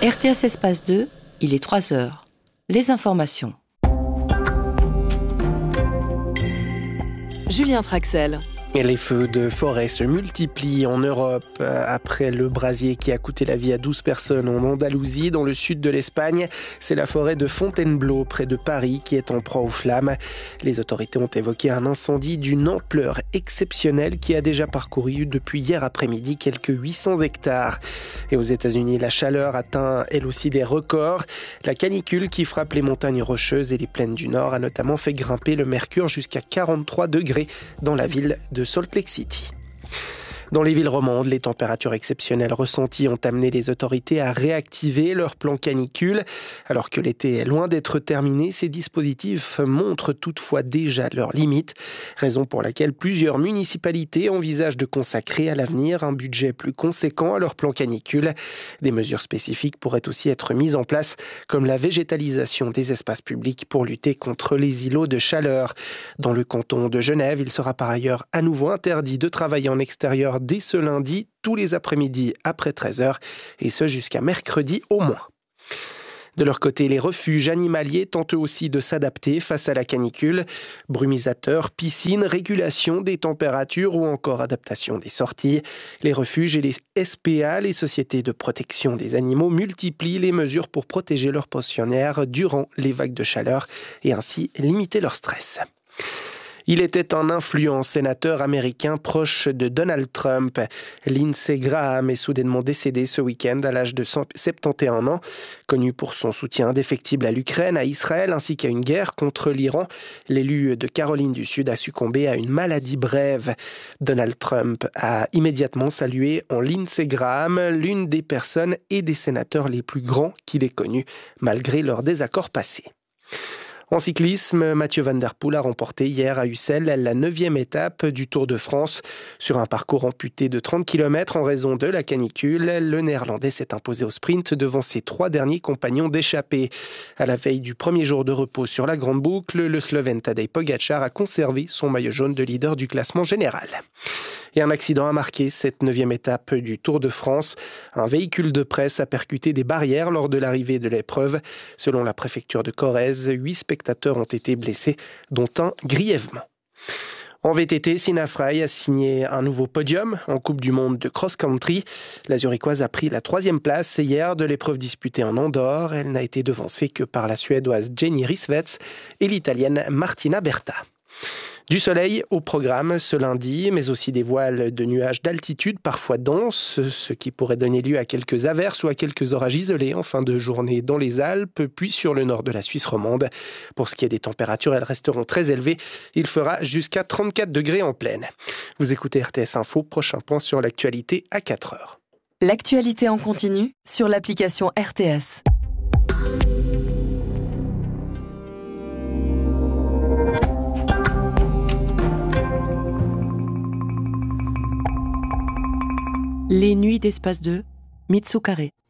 RTS Espace 2, il est 3 heures. Les informations. Julien Traxel. Et les feux de forêt se multiplient en Europe après le brasier qui a coûté la vie à 12 personnes en Andalousie, dans le sud de l'Espagne. C'est la forêt de Fontainebleau, près de Paris, qui est en proie aux flammes. Les autorités ont évoqué un incendie d'une ampleur exceptionnelle qui a déjà parcouru depuis hier après-midi quelques 800 hectares. Et aux États-Unis, la chaleur atteint elle aussi des records. La canicule qui frappe les montagnes rocheuses et les plaines du Nord a notamment fait grimper le mercure jusqu'à 43 degrés dans la ville de Salt Lake City. Dans les villes romandes, les températures exceptionnelles ressenties ont amené les autorités à réactiver leur plan canicule. Alors que l'été est loin d'être terminé, ces dispositifs montrent toutefois déjà leurs limites, raison pour laquelle plusieurs municipalités envisagent de consacrer à l'avenir un budget plus conséquent à leur plan canicule. Des mesures spécifiques pourraient aussi être mises en place, comme la végétalisation des espaces publics pour lutter contre les îlots de chaleur. Dans le canton de Genève, il sera par ailleurs à nouveau interdit de travailler en extérieur dès ce lundi, tous les après-midi après 13h, et ce jusqu'à mercredi au moins. De leur côté, les refuges animaliers tentent eux aussi de s'adapter face à la canicule. Brumisateurs, piscines, régulation des températures ou encore adaptation des sorties. Les refuges et les SPA, les sociétés de protection des animaux, multiplient les mesures pour protéger leurs pensionnaires durant les vagues de chaleur et ainsi limiter leur stress. Il était un influent sénateur américain proche de Donald Trump. Lindsey Graham est soudainement décédé ce week-end à l'âge de 71 ans. Connu pour son soutien indéfectible à l'Ukraine, à Israël ainsi qu'à une guerre contre l'Iran, l'élu de Caroline du Sud a succombé à une maladie brève. Donald Trump a immédiatement salué en Lindsey Graham l'une des personnes et des sénateurs les plus grands qu'il ait connus, malgré leurs désaccords passés. En cyclisme, Mathieu Van Der Poel a remporté hier à Ussel la 9e étape du Tour de France. Sur un parcours amputé de 30 km en raison de la canicule, le Néerlandais s'est imposé au sprint devant ses 3 derniers compagnons d'échappée. À la veille du premier jour de repos sur la grande boucle, le Slovène Tadej Pogačar a conservé son maillot jaune de leader du classement général. Et un accident a marqué cette 9e étape du Tour de France. Un véhicule de presse a percuté des barrières lors de l'arrivée de l'épreuve. Selon la préfecture de Corrèze, 8 spectateurs ont été blessés, dont un grièvement. En VTT, Sina Frey a signé un nouveau podium en Coupe du Monde de cross-country. La Zurichoise a pris la 3e place hier de l'épreuve disputée en Andorre. Elle n'a été devancée que par la Suédoise Jenny Rissveds et l'Italienne Martina Berta. Du soleil au programme ce lundi, mais aussi des voiles de nuages d'altitude, parfois denses, ce qui pourrait donner lieu à quelques averses ou à quelques orages isolés en fin de journée dans les Alpes, puis sur le nord de la Suisse romande. Pour ce qui est des températures, elles resteront très élevées. Il fera jusqu'à 34 degrés en pleine. Vous écoutez RTS Info, prochain point sur l'actualité à 4h. L'actualité en continu sur l'application RTS. Les nuits d'Espace 2, Mitsu Carré.